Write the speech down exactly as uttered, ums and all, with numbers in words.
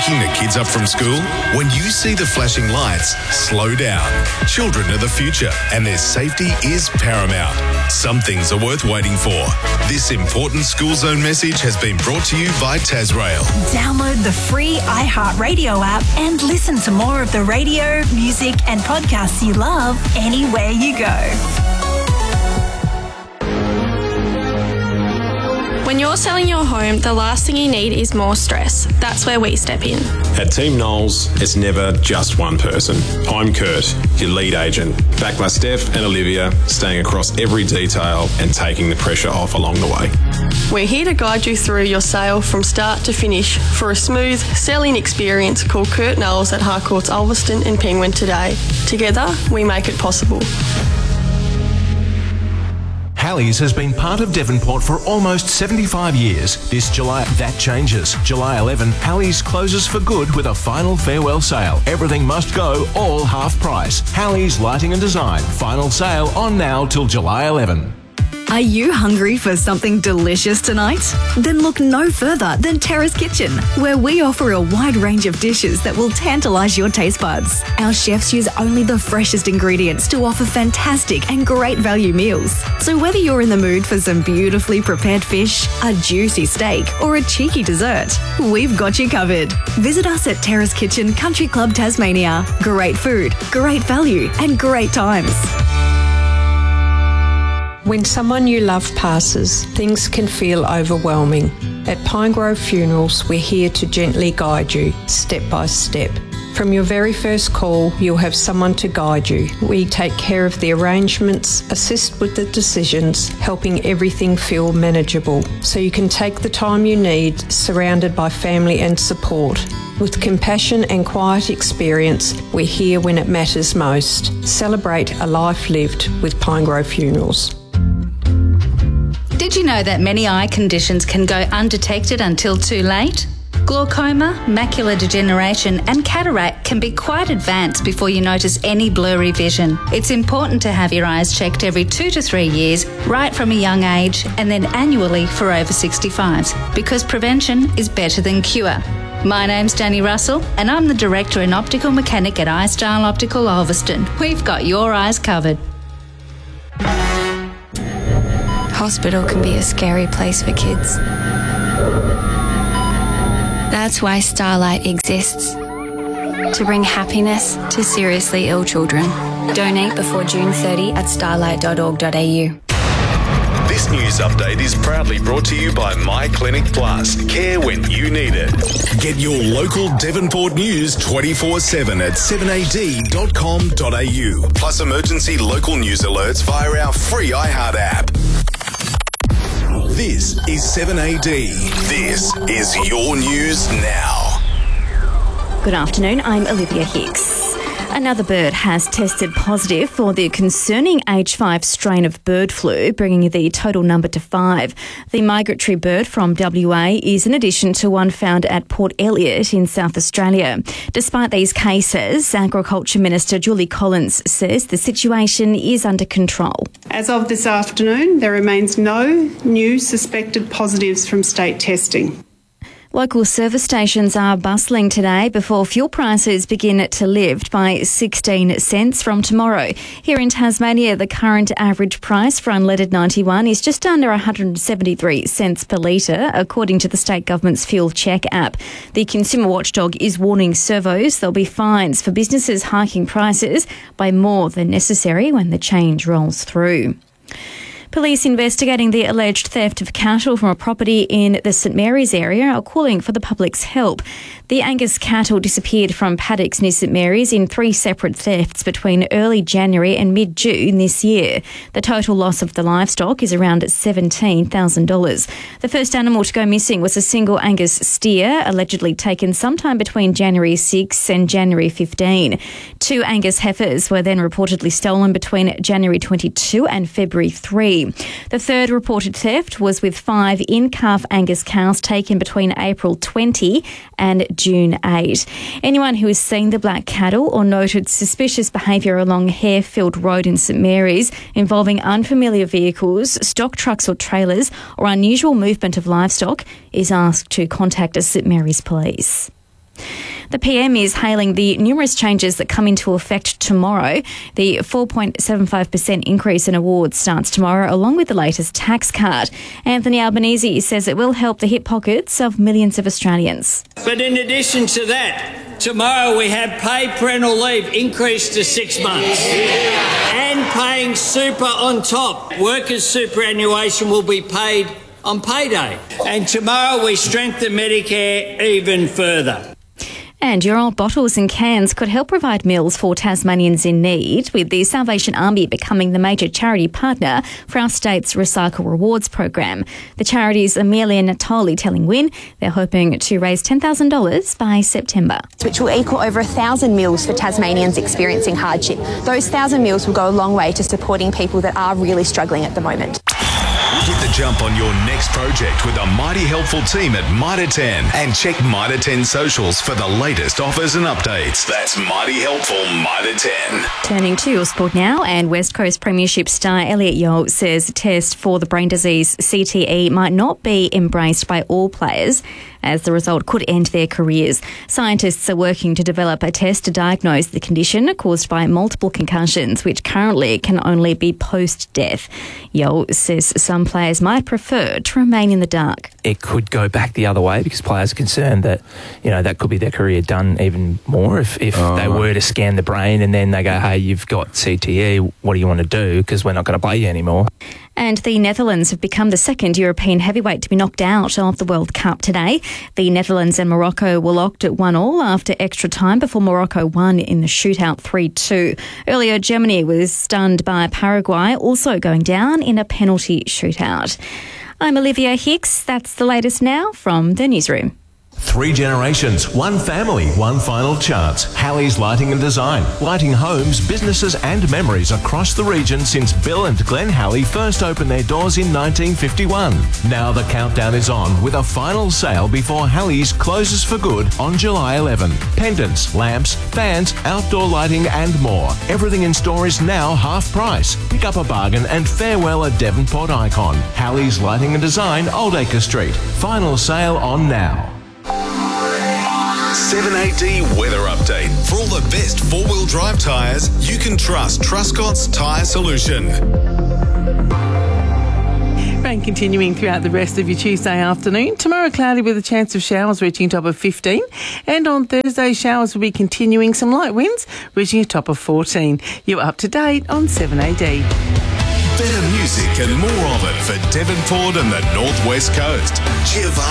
picking the kids up from school? When you see the flashing lights, slow down. Children are the future and their safety is paramount. Some things are worth waiting for. This important School Zone message has been brought to you by Tasrail. Download the free iHeartRadio app and listen to more of the radio, music and podcasts you love anywhere you go. When you're selling your home, the last thing you need is more stress. That's where we step in. At Team Knowles, it's never just one person. I'm Kurt, your lead agent, backed by Steph and Olivia, staying across every detail and taking the pressure off along the way. We're here to guide you through your sale from start to finish for a smooth selling experience. Call Kurt Knowles at Harcourts Ulverston and Penguin today. Together, we make it possible. Halleys has been part of Devonport for almost seventy-five years. This July, that changes. July eleventh, Halleys closes for good with a final farewell sale. Everything must go, all half price. Halleys Lighting and Design. Final sale on now till July eleventh. Are you hungry for something delicious tonight? Then look no further than Terrace Kitchen, where we offer a wide range of dishes that will tantalise your taste buds. Our chefs use only the freshest ingredients to offer fantastic and great value meals. So whether you're in the mood for some beautifully prepared fish, a juicy steak, or a cheeky dessert, we've got you covered. Visit us at Terrace Kitchen Country Club Tasmania. Great food, great value, and great times. When someone you love passes, things can feel overwhelming. At Pinegrove Funerals, we're here to gently guide you, step by step. From your very first call, you'll have someone to guide you. We take care of the arrangements, assist with the decisions, helping everything feel manageable, so you can take the time you need, surrounded by family and support. With compassion and quiet experience, we're here when it matters most. Celebrate a life lived with Pinegrove Funerals. Did you know that many eye conditions can go undetected until too late? Glaucoma, macular degeneration and cataract can be quite advanced before you notice any blurry vision. It's important to have your eyes checked every two to three years, right from a young age, and then annually for over sixty-fives, because prevention is better than cure. My name's Danny Russell and I'm the Director and Optical Mechanic at iStyle Optical Ulverston. We've got your eyes covered. Hospital can be a scary place for kids. That's why Starlight exists. To bring happiness to seriously ill children. Donate before June thirtieth at starlight dot org dot a u. This news update is proudly brought to you by My Clinic Plus. Care when you need it. Get your local Devonport news twenty-four seven at seven a d dot com dot a u. Plus emergency local news alerts via our free iHeart app. This is seven A D. This is your news now. Good afternoon, I'm Olivia Hicks. Another bird has tested positive for the concerning H five strain of bird flu, bringing the total number to five. The migratory bird from W A is in addition to one found at Port Elliot in South Australia. Despite these cases, Agriculture Minister Julie Collins says the situation is under control. As of this afternoon, there remains no new suspected positives from state testing. Local service stations are bustling today before fuel prices begin to lift by sixteen cents from tomorrow. Here in Tasmania, the current average price for unleaded ninety-one is just under one hundred seventy-three cents per litre, according to the state government's Fuel Check app. The consumer watchdog is warning servos there'll be fines for businesses hiking prices by more than necessary when the change rolls through. Police investigating the alleged theft of cattle from a property in the St Mary's area are calling for the public's help. The Angus cattle disappeared from paddocks near St Mary's in three separate thefts between early January and mid-June this year. The total loss of the livestock is around seventeen thousand dollars. The first animal to go missing was a single Angus steer, allegedly taken sometime between January sixth and January fifteenth. Two Angus heifers were then reportedly stolen between January twenty-second and February third. The third reported theft was with five in-calf Angus cows taken between April twentieth and June eighth. Anyone who has seen the black cattle or noted suspicious behaviour along Harefield Road in St Mary's involving unfamiliar vehicles, stock trucks or trailers, or unusual movement of livestock is asked to contact the St Mary's Police. The P M is hailing the numerous changes that come into effect tomorrow. The four point seven five percent increase in awards starts tomorrow, along with the latest tax cut. Anthony Albanese says it will help the hip pockets of millions of Australians. But in addition to that, tomorrow we have paid parental leave increased to six months. And paying super on top. Workers' superannuation will be paid on payday. And tomorrow we strengthen Medicare even further. And your old bottles and cans could help provide meals for Tasmanians in need, with the Salvation Army becoming the major charity partner for our state's Recycle Rewards program. The charity's Amelia Natoli telling Win they're hoping to raise ten thousand dollars by September. Which will equal over one thousand meals for Tasmanians experiencing hardship. Those one thousand meals will go a long way to supporting people that are really struggling at the moment. Get the jump on your next project with a mighty helpful team at Mitre ten, and check Mitre ten socials for the latest offers and updates. That's mighty helpful Mitre ten. Turning to your sport now, and West Coast Premiership star Elliot Yeo says a test for the brain disease C T E might not be embraced by all players, as the result could end their careers. Scientists are working to develop a test to diagnose the condition caused by multiple concussions, which currently can only be post-death. Yeo says some players might prefer to remain in the dark. It could go back the other way because players are concerned that, you know, that could be their career done even more if, if oh. they were to scan the brain and then they go, hey, you've got C T E, what do you want to do? Because we're not going to play you anymore. And the Netherlands have become the second European heavyweight to be knocked out of the World Cup today. The Netherlands and Morocco were locked at one all after extra time before Morocco won in the shootout three two. Earlier, Germany was stunned by Paraguay, also going down in a penalty shootout. I'm Olivia Hicks. That's the latest now from the newsroom. Three generations, one family, one final chance. Halley's Lighting and Design. Lighting homes, businesses and memories across the region since Bill and Glenn Halley first opened their doors in nineteen fifty-one. Now the countdown is on with a final sale before Halley's closes for good on July eleventh. Pendants, lamps, fans, outdoor lighting and more. Everything in store is now half price. Pick up a bargain and farewell a Devonport icon. Halley's Lighting and Design, Oldacre Street. Final sale on now. seven A D weather update. For all the best four-wheel drive tyres, you can trust Truscott's Tyre Solution. Rain continuing throughout the rest of your Tuesday afternoon. Tomorrow cloudy with a chance of showers reaching a top of fifteen. And on Thursday, showers will be continuing, some light winds reaching a top of fourteen. You're up to date on seven A D. Better music and more of it for Devonport and the North West Coast. Giovanni.